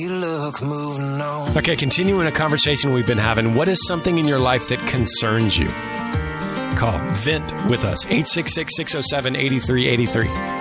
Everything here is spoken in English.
Okay, continuing a conversation we've been having. What is something in your life that concerns you? Call, vent with us, 866-607-8383.